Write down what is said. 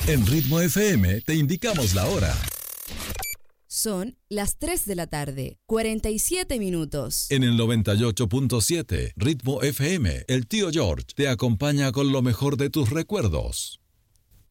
En Ritmo FM te indicamos la hora. Son las 3 de la tarde, 47 minutos. En el 98.7 Ritmo FM, el tío George te acompaña con lo mejor de tus recuerdos.